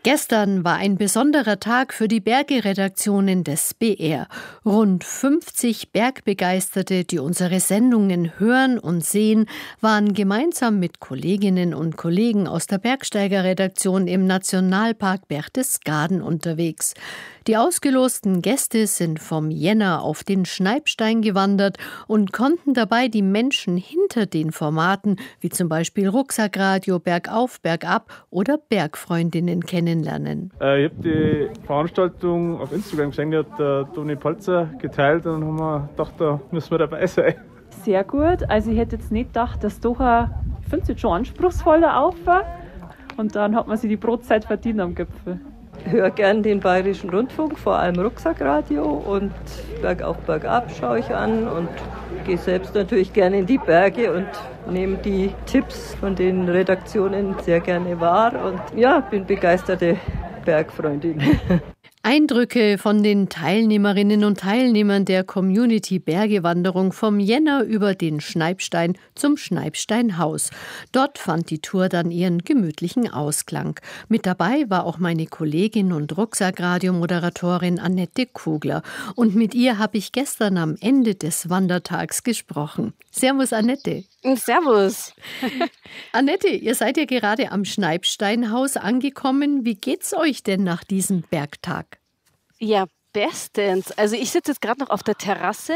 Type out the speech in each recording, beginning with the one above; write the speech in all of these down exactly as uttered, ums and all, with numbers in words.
Gestern war ein besonderer Tag für die Berge-Redaktionen des B R. Rund fünfzig Bergbegeisterte, die unsere Sendungen hören und sehen, waren gemeinsam mit Kolleginnen und Kollegen aus der Bergsteiger-Redaktion im Nationalpark Berchtesgaden unterwegs. Die ausgelosten Gäste sind vom Jänner auf den Schneibstein gewandert und konnten dabei die Menschen hinter den Formaten, wie zum Beispiel Rucksackradio, Bergauf, Bergab oder Bergfreundinnen kennenlernen. Äh, ich habe die Veranstaltung auf Instagram gesehen, die hat der Toni Palzer geteilt und haben wir gedacht, da müssen wir dabei sein. Sehr gut, also ich hätte jetzt nicht gedacht, dass doch ein, ich finde es jetzt schon anspruchsvoller Aufwand und dann hat man sich die Brotzeit verdient am Gipfel. Ich höre gern den Bayerischen Rundfunk, vor allem Rucksackradio, und Bergauf, Bergab schaue ich an und gehe selbst natürlich gerne in die Berge und nehme die Tipps von den Redaktionen sehr gerne wahr und ja, bin begeisterte Bergfreundin. Eindrücke von den Teilnehmerinnen und Teilnehmern der Community Bergewanderung vom Jänner über den Schneibstein zum Schneibsteinhaus. Dort fand die Tour dann ihren gemütlichen Ausklang. Mit dabei war auch meine Kollegin und Rucksackradio-Moderatorin Annette Kugler. Und mit ihr habe ich gestern am Ende des Wandertags gesprochen. Servus, Annette. Servus. Annette, ihr seid ja gerade am Schneibsteinhaus angekommen. Wie geht's euch denn nach diesem Bergtag? Ja, bestens. Also ich sitze jetzt gerade noch auf der Terrasse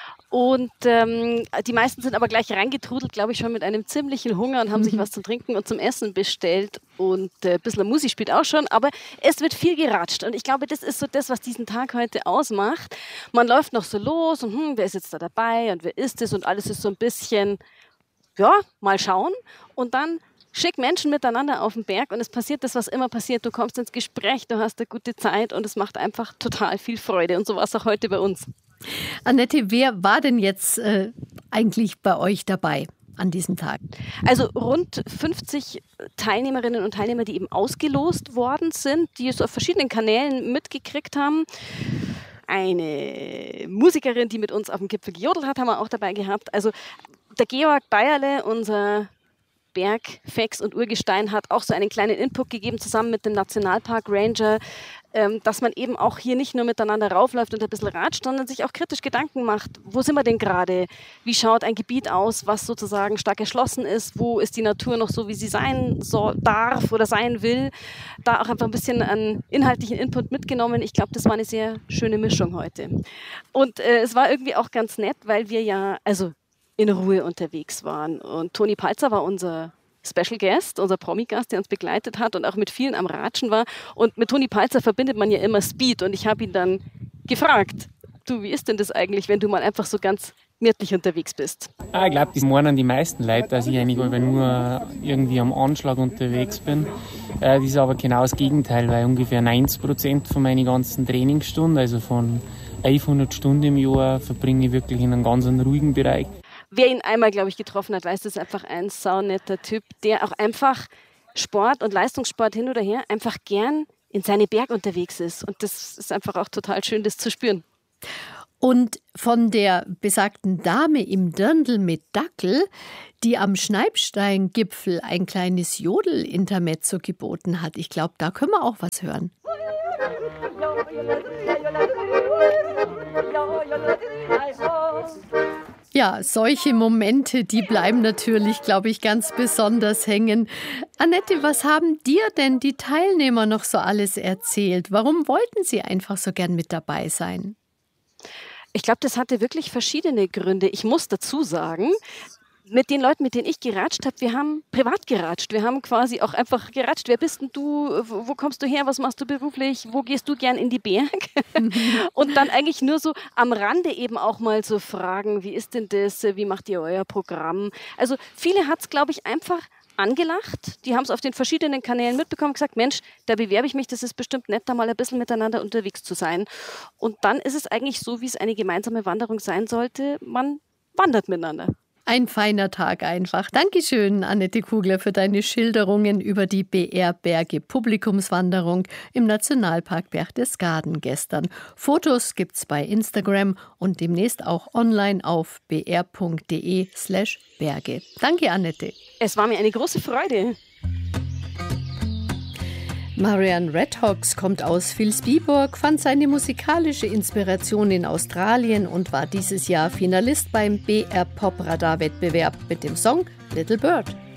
und ähm, die meisten sind aber gleich reingetrudelt, glaube ich, schon mit einem ziemlichen Hunger und haben sich was zum Trinken und zum Essen bestellt und äh, ein bisschen Musik spielt auch schon, aber es wird viel geratscht und ich glaube, das ist so das, was diesen Tag heute ausmacht. Man läuft noch so los und hm, wer ist jetzt da dabei und wer ist es und alles ist so ein bisschen, ja, mal schauen und dann schick Menschen miteinander auf den Berg und es passiert das, was immer passiert. Du kommst ins Gespräch, du hast eine gute Zeit und es macht einfach total viel Freude. Und so war es auch heute bei uns. Annette, wer war denn jetzt äh, eigentlich bei euch dabei an diesem Tag? Also rund fünfzig Teilnehmerinnen und Teilnehmer, die eben ausgelost worden sind, die es auf verschiedenen Kanälen mitgekriegt haben. Eine Musikerin, die mit uns auf dem Gipfel gejodelt hat, haben wir auch dabei gehabt. Also der Georg Bayerle, unser Bergfex und Urgestein, hat auch so einen kleinen Input gegeben, zusammen mit dem Nationalpark Ranger, ähm, dass man eben auch hier nicht nur miteinander raufläuft und ein bisschen ratscht, sondern sich auch kritisch Gedanken macht, wo sind wir denn gerade? Wie schaut ein Gebiet aus, was sozusagen stark erschlossen ist? Wo ist die Natur noch so, wie sie sein so, darf oder sein will? Da auch einfach ein bisschen an inhaltlichen Input mitgenommen. Ich glaube, das war eine sehr schöne Mischung heute. Und äh, es war irgendwie auch ganz nett, weil wir ja, also in Ruhe unterwegs waren. Und Toni Palzer war unser Special Guest, unser Promi-Gast, der uns begleitet hat und auch mit vielen am Ratschen war. Und mit Toni Palzer verbindet man ja immer Speed. Und ich habe ihn dann gefragt, du, wie ist denn das eigentlich, wenn du mal einfach so ganz gemütlich unterwegs bist? Ah, ich glaube, das meinen die meisten Leute, dass ich eigentlich nur irgendwie am Anschlag unterwegs bin. Äh, das ist aber genau das Gegenteil, weil ungefähr neunzig Prozent von meinen ganzen Trainingsstunden, also von hundert Stunden im Jahr, verbringe ich wirklich in einem ganz ruhigen Bereich. Wer ihn einmal, glaube ich, getroffen hat, weiß, das ist einfach ein saunetter Typ, der auch einfach Sport und Leistungssport hin oder her einfach gern in seine Berg unterwegs ist. Und das ist einfach auch total schön, das zu spüren. Und von der besagten Dame im Dirndl mit Dackel, die am Schneibsteingipfel ein kleines Jodel-Intermezzo geboten hat, ich glaube, da können wir auch was hören. Ja, solche Momente, die bleiben natürlich, glaube ich, ganz besonders hängen. Annette, was haben dir denn die Teilnehmer noch so alles erzählt? Warum wollten sie einfach so gern mit dabei sein? Ich glaube, das hatte wirklich verschiedene Gründe. Ich muss dazu sagen, mit den Leuten, mit denen ich geratscht habe, wir haben privat geratscht. Wir haben quasi auch einfach geratscht. Wer bist denn du? Wo kommst du her? Was machst du beruflich? Wo gehst du gern in die Berg? Und dann eigentlich nur so am Rande eben auch mal so fragen, wie ist denn das? Wie macht ihr euer Programm? Also viele hat es, glaube ich, einfach angelacht. Die haben es auf den verschiedenen Kanälen mitbekommen und gesagt, Mensch, da bewerbe ich mich, das ist bestimmt nett, da mal ein bisschen miteinander unterwegs zu sein. Und dann ist es eigentlich so, wie es eine gemeinsame Wanderung sein sollte. Man wandert miteinander. Ein feiner Tag einfach. Dankeschön, Annette Kugler, für deine Schilderungen über die B R-Berge-Publikumswanderung im Nationalpark Berchtesgaden gestern. Fotos gibt's bei Instagram und demnächst auch online auf br.de slash Berge. Danke, Annette. Es war mir eine große Freude. Marian Redhawks kommt aus Vilsbiburg, fand seine musikalische Inspiration in Australien und war dieses Jahr Finalist beim B R Pop Radar Wettbewerb mit dem Song Little Bird.